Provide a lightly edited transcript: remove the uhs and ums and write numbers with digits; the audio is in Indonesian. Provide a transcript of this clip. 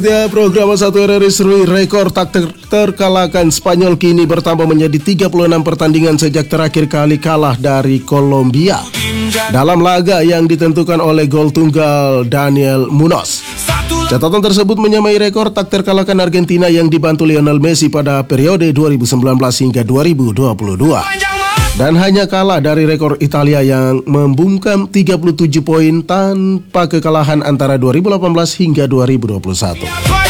Ya, program 1 RRI Serui rekor tak terkalahkan Spanyol kini bertambah menjadi 36 pertandingan sejak terakhir kali kalah dari Kolombia dalam laga yang ditentukan oleh gol tunggal Daniel Munoz. Catatan tersebut menyamai rekor tak terkalahkan Argentina yang dibantu Lionel Messi pada periode 2019 hingga 2022. Dan hanya kalah dari rekor Italia yang membungkam 37 poin tanpa kekalahan antara 2018 hingga 2021.